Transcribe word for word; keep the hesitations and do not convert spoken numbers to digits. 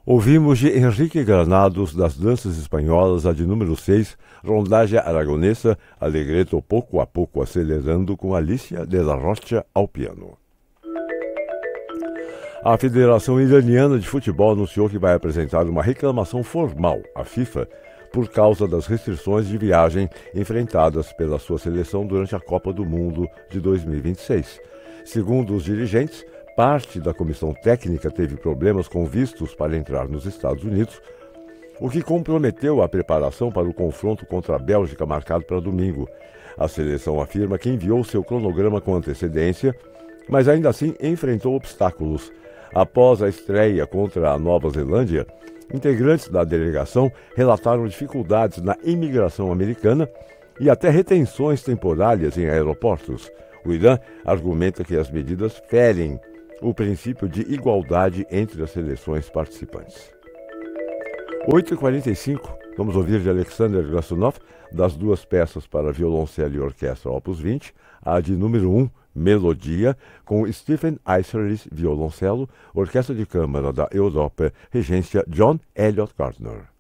Ouvimos de Henrique Granados, das danças espanholas, a de número seis, Rondagem Aragonesa, Alegreto pouco a pouco acelerando, com Alicia de la Rocha ao piano. A Federação Iraniana de Futebol anunciou que vai apresentar uma reclamação formal à FIFA por causa das restrições de viagem enfrentadas pela sua seleção durante a Copa do Mundo de dois mil e vinte e seis. Segundo os dirigentes, parte da comissão técnica teve problemas com vistos para entrar nos Estados Unidos, o que comprometeu a preparação para o confronto contra a Bélgica marcado para domingo. A seleção afirma que enviou seu cronograma com antecedência, mas ainda assim enfrentou obstáculos. Após a estreia contra a Nova Zelândia, integrantes da delegação relataram dificuldades na imigração americana e até retenções temporárias em aeroportos. O Irã argumenta que as medidas ferem o princípio de igualdade entre as seleções participantes. oito e quarenta e cinco, vamos ouvir de Alexander Glazunov, das duas peças para violoncelo e orquestra Opus vinte, a de número um, Melodia, com Stephen Isserlis, violoncelo, Orquestra de Câmara da Europa, regência John Elliott Gardner.